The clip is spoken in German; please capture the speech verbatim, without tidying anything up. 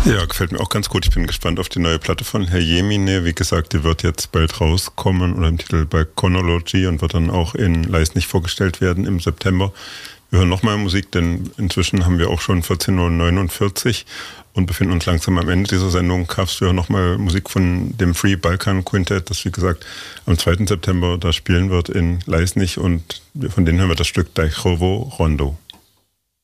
Ja, gefällt mir auch ganz gut. Ich bin gespannt auf die neue Platte von Herr Jemine. Wie gesagt, die wird jetzt bald rauskommen oder im Titel bei Chronology und wird dann auch in Leisnig vorgestellt werden im September. Wir hören nochmal Musik, denn inzwischen haben wir auch schon vierzehn Uhr neunundvierzig und befinden uns langsam am Ende dieser Sendung. Kafs, wir hören nochmal Musik von dem Free Balkan Quintet, das wie gesagt am zweiten September da spielen wird in Leisnig und von denen hören wir das Stück Dajchovo Rondo.